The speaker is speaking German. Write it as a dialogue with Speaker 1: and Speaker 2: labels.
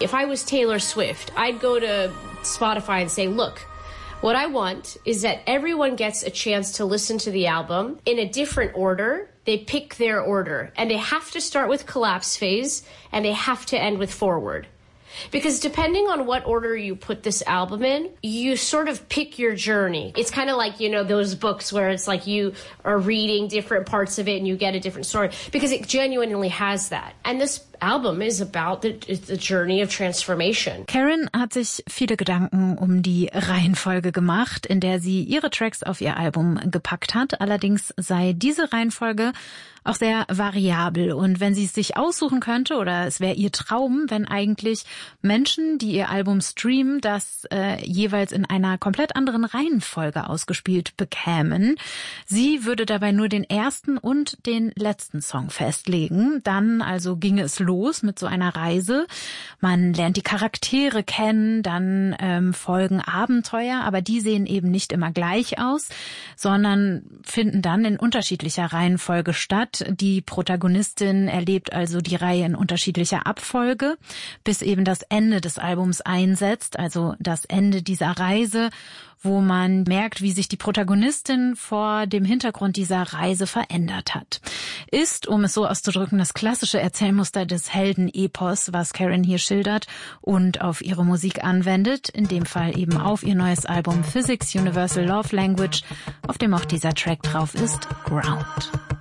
Speaker 1: If I was Taylor Swift, I'd go to Spotify and say, look, what I want is that everyone gets a chance to listen to the album in a different order. They pick their order, and they have to start with Collapse Phase, and they have to end with Forward. Because depending on what order you put this album in, you sort of pick your journey. It's kind of like, you know, those books where it's like you are reading different parts of it and you get a different story. Because it genuinely has that. And this album is about the journey of transformation.
Speaker 2: Karen hat sich viele Gedanken um die Reihenfolge gemacht, in der sie ihre Tracks auf ihr Album gepackt hat. Allerdings sei diese Reihenfolge auch sehr variabel. Und wenn sie es sich aussuchen könnte, oder es wäre ihr Traum, wenn eigentlich Menschen, die ihr Album streamen, das jeweils in einer komplett anderen Reihenfolge ausgespielt bekämen. Sie würde dabei nur den ersten und den letzten Song festlegen. Dann also ginge es los mit so einer Reise. Man lernt die Charaktere kennen, dann folgen Abenteuer, aber die sehen eben nicht immer gleich aus, sondern finden dann in unterschiedlicher Reihenfolge statt. Die Protagonistin erlebt also die Reihe in unterschiedlicher Abfolge, bis eben das Ende des Albums einsetzt, also das Ende dieser Reise, wo man merkt, wie sich die Protagonistin vor dem Hintergrund dieser Reise verändert hat. Ist, um es so auszudrücken, das klassische Erzählmuster des Heldenepos, was Karen hier schildert und auf ihre Musik anwendet, in dem Fall eben auf ihr neues Album Physics Universal Love Language, auf dem auch dieser Track drauf ist, Ground.